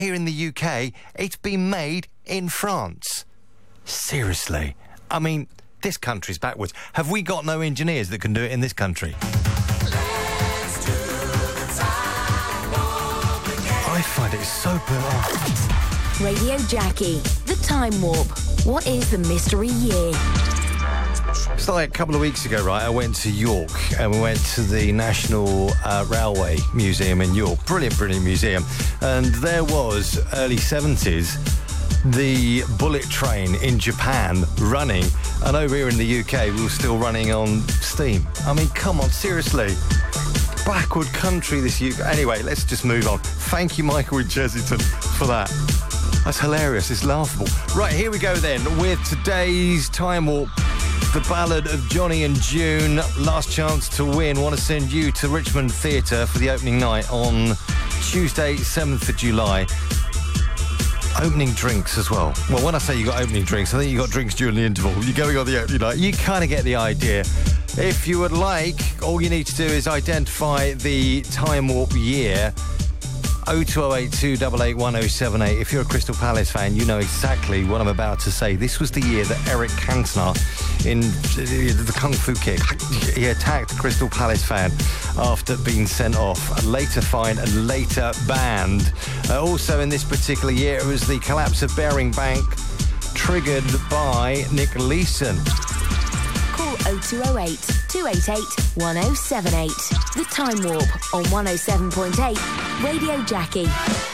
Here in the UK, it's been made in France. Seriously. I mean, this country's backwards. Have we got no engineers that can do it in this country? I find it so bizarre. Radio Jackie, The Time Warp. What is the mystery year? It's like a couple of weeks ago, right, I went to York and we went to the National Railway Museum in York. Brilliant, brilliant museum. And there was, early 70s, the bullet train in Japan running. And over here in the UK, we were still running on steam. I mean, come on, seriously. Backward country, this UK. Anyway, let's just move on. Thank you, Michael in Chessington, for that. That's hilarious. It's laughable. Right, here we go then with today's Time Warp. The Ballad of Johnny and June. Last chance to win. Want to send you to Richmond Theatre for the opening night on Tuesday, 7th of July. Opening drinks as well. Well, when I say you got opening drinks, I think you got drinks during the interval. You're going on the opening night. You kind of get the idea. If you would like, all you need to do is identify the Time Warp year. 02082 881078. If you're a Crystal Palace fan, you know exactly what I'm about to say. This was the year that Eric Cantona, in the Kung Fu Kick, he attacked a Crystal Palace fan after being sent off, later fined and later banned. Also in this particular year, it was the collapse of Bearing Bank, triggered by Nick Leeson. Call 0208 288 1078. The Time Warp on 107.8 Radio Jackie.